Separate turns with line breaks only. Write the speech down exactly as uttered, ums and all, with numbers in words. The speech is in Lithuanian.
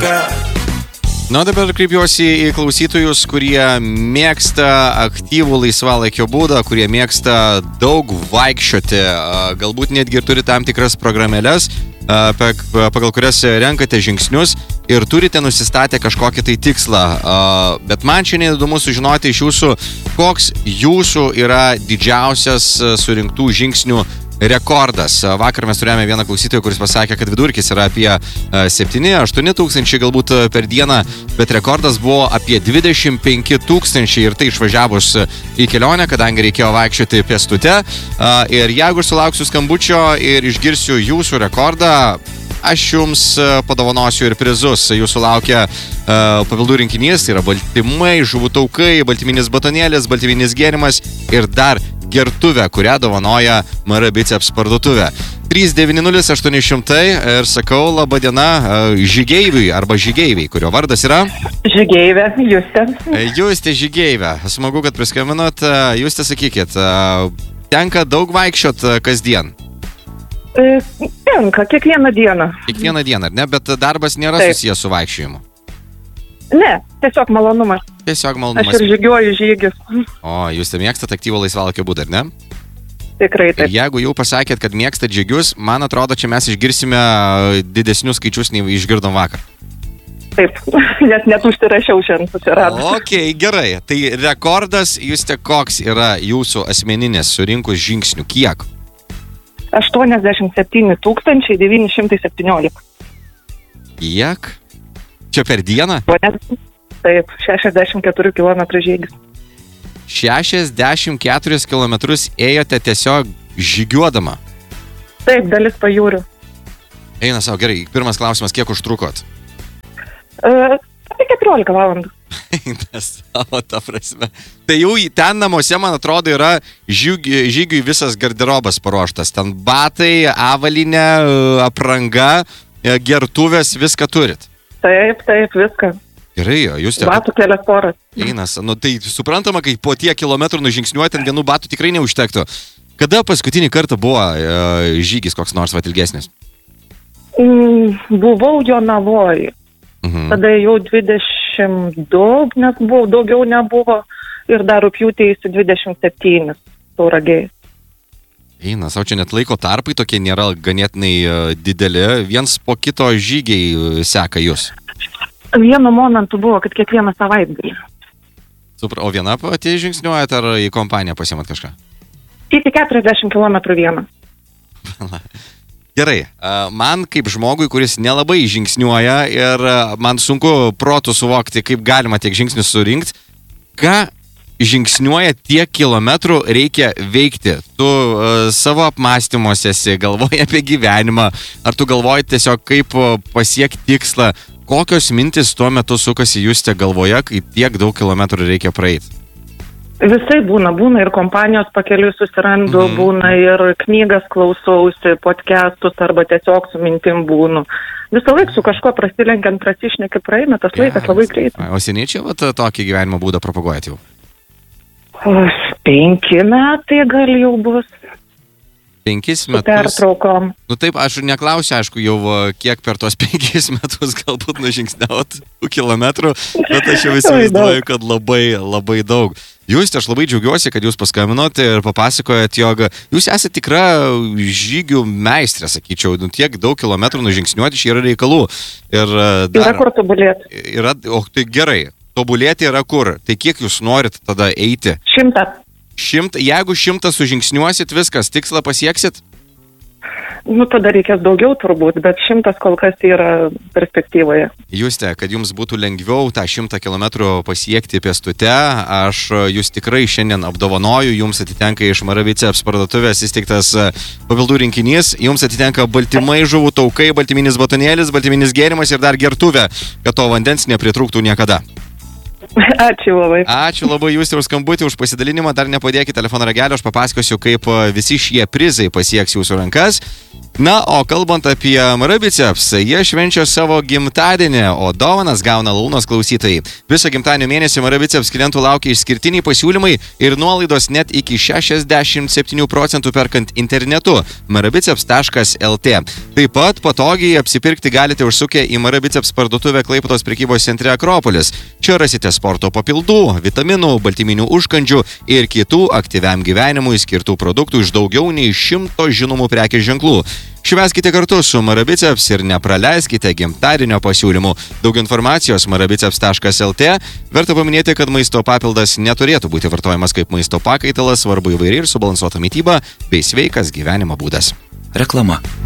Na, dabar kreipiuosi į klausytojus, kurie mėgsta aktyvų laisvalaikio būdą, kurie mėgsta daug vaikščioti, galbūt netgi ir turi tam tikras programėles, pagal kurias renkate žingsnius ir turite nusistatę kažkokį tai tikslą. Bet man šiandien įdomu sužinoti iš jūsų, koks jūsų yra didžiausias surinktų žingsnių rekordas. Vakar mes turėjome vieną klausytoją, kuris pasakė, kad vidurkis yra apie septyni aštuoni tūkstančiai galbūt per dieną, bet rekordas buvo apie dvidešimt penki tūkstančiai ir tai išvažiavus į kelionę, kadangi reikėjo vaikščioti pėstute. Ir jeigu sulauksiu skambučio ir išgirsiu jūsų rekordą, aš jums padovanosiu ir prizus. Jūsų laukia uh, papildų rinkinys, tai yra baltymai, žuvų taukai, baltyminis batonėlis, baltyminis gėrimas ir dar gertuvę, kurią dovanoja M R Biceps parduotuvė. trys devyni nulis aštuoni šimtai ir sakau laba diena uh, žygeiviui arba žygeiviai, kurio vardas yra?
Žygeivė, Justė.
Justė Žygeivė. Smagu, kad priskambinot. Justė, sakykit, uh, tenka daug vaikščiot uh, kasdien?
Tenka, kiekvieną dieną.
Kiekvieną dieną, ar ne? Bet darbas nėra Taip. susijęs su vaikščiojimu.
Ne, tiesiog malonumas.
Tiesiog malonumas.
Aš ir žygiuoju žygius.
O, jūs te mėgstat aktyvų laisvalaikio būdą, ar ne?
Tikrai taip.
Jeigu jau pasakėt, kad mėgstat žygius, man atrodo, čia mes išgirsime didesnius skaičius, nei išgirdom vakar.
Taip, net net užsirašiau šiandien susiradus.
Ok, gerai. Tai rekordas, Justė, koks yra jūsų asmeninės surinkus žingsnių? Kiek?
aštuoniasdešimt septyni tūkstančiai devyni šimtai septyniolika.
Kiek? Čia per dieną?
Taip, šešiasdešimt keturi kilometrai žygis.
šešiasdešimt keturis kilometrus ėjote tiesiog žygiuodama?
Taip, dalis pajūrių.
Eina savo, gerai. Pirmas klausimas, kiek užtrukot?
Uh, apie keturiolika valandų.
Eina savo, ta prasme. Tai jau ten namuose, man atrodo, yra žygiui, žygiui visas garderobas paruoštas. Ten batai, avalinė, apranga, gertuvės, viską turit.
Taip, taip, viską.
Gerai, jūs te...
Batų kelias poras.
Einas, nu tai suprantama, kai po tiek kilometrų nužingsniuoti, ten vienų batų tikrai neužtektų. Kada paskutinį kartą buvo e, žygis koks nors vat ilgesnis?
Mm, buvau Jonavoj.
Mhm.
Tada jau dvidešimt du, nes buvo, daugiau nebuvo. Ir dar rugpjūtį į dvidešimt septyni Tauragėj.
Einas, o čia net laiko tarpai tokie nėra ganėtinai uh, dideli. Viens po kito žygiai uh, seka jūs.
Vienu momentu buvo, kad kiekvieną savaitgalį.
Supra, o viena pati žingsniuojat ar į kompaniją pasiimat kažką?
Iki keturiasdešimt kilometrų vieną.
Gerai, uh, man kaip žmogui, kuris nelabai žingsniuoja ir uh, man sunku protu suvokti, kaip galima tiek žingsnių surinkti, ką žingsniuoja tiek kilometrų reikia veikti. Tu uh, savo apmąstymuose esi, galvoji apie gyvenimą, ar tu galvoji tiesiog kaip uh, pasiekti tikslą, kokios mintis tuo metu sukasi Justė galvoje, kai tiek daug kilometrų reikia praeiti?
Visai būna, būna ir kompanijos pakeliui susirandu, mm. būna ir knygas klausausi, podcastus arba tiesiog su mintim būnu. Visą laiką su kažko prasilenkiant, prasišneki praeina, tas ja, laikas labai greitai.
O seniai čia vat, tokį gyvenimo būdą propaguojat jau?
Penki metai gal jau bus.
Penkis metus.
Pertraukom.
Nu taip, aš neklausiu, aišku, jau kiek per tos penkis metus galbūt nužingsniaut kilometrų, bet aš jau įsivaizduoju, kad labai, labai daug. Jūs, aš labai džiaugiuosi, kad jūs paskambinot ir papasakojat, jog jūs esate tikra žygių meistrė, sakyčiau, nu, tiek daug kilometrų nužingsniuoti, čia yra reikalų. Ir dar,
yra kur tobulėti.
Yra, o tai gerai, tobulėti yra kur? Tai kiek jūs norit tada eiti?
Šimtą.
Šimt, jeigu šimtą sužingsniuosit, viskas, tikslą pasieksit?
Nu, tada reikės daugiau turbūt, bet šimtas kol kas yra perspektyvoje.
Juste, kad jums būtų lengviau tą šimtą kilometrų pasiekti pėstute, aš jūs tikrai šiandien apdovanoju, jums atitenka iš M R Biceps parduotuvės įsteigtas papildų rinkinys, jums atitenka baltymai, žuvų taukai, baltyminis batonėlis, baltyminis gėrimas ir dar gertuvė, kad to vandens nepritrūktų niekada.
Ačiū labai.
Ačiū labai Justė už skambutį, už pasidalinimą. Dar nepadėkite telefono ragelio, aš papasakosiu, kaip visi šie prizai pasieks jūsų rankas. Na, o kalbant apie Marabiceps, jie švenčia savo gimtadienį, o dovanas gauna Launos klausytojai. Viso gimtadienio mėnesį Marabiceps klientų laukia išskirtiniai pasiūlymai ir nuolaidos net iki šešiasdešimt septynių procentų perkant internetu marabiceps taškas lt. Taip pat patogiai apsipirkti galite užsukę į Marabiceps parduotuvę Klaipėdos prekybos centre Akropolis. Čia rasite sporto papildų, vitaminų, baltyminių užkandžių ir kitų aktyviam gyvenimui skirtų produktų iš daugiau nei šimto žinomų prekės ženklų. Švęskite kartu su Marabiceps ir nepraleiskite gimtadienio pasiūlymų. Daug informacijos marabiceps taškas lt. Verta paminėti, kad maisto papildas neturėtų būti vartojamas kaip maisto pakaitalas, svarbu įvairi ir subalansuota mityba bei sveikas gyvenimo būdas.
Reklama.